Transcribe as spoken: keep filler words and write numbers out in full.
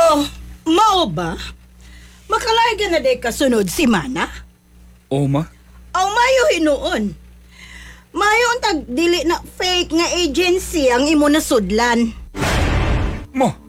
Oh, mao ba? Makalay ka na day kasunod si Mana? O ma? Aw mayo hinuon. Mayo ang tag dili na fake nga agency ang imo nasudlan. Ma,